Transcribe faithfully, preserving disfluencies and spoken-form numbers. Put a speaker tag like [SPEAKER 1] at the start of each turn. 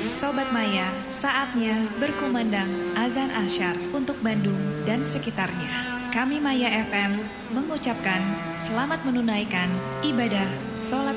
[SPEAKER 1] Sobat Maya, saatnya berkumandang azan asyar untuk Bandung dan sekitarnya. Kami Maya F M mengucapkan selamat menunaikan ibadah sholat